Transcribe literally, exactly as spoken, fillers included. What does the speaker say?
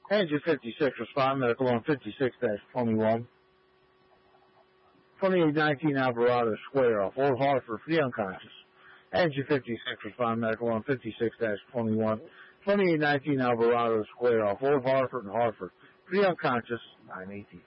Engine fifty-six, respond medical on fifty-six dash twenty-one. twenty-eight nineteen Alvarado Square off Old Hartford for the unconscious. Engine fifty-six, respond medical on fifty-six dash twenty-one. twenty-eight nineteen Alvarado Square off Old Hartford and Hartford for the unconscious, nine eighteen.